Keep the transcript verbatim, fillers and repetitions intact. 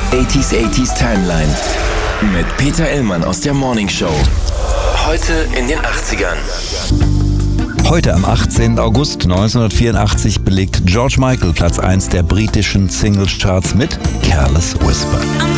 achtziger achtziger Timeline mit Peter Illmann aus der Morning Show. Heute in den achtzigern. Heute am achtzehnten August neunzehnhundertvierundachtzig belegt George Michael Platz eins der britischen Singles-Charts mit Careless Whisper.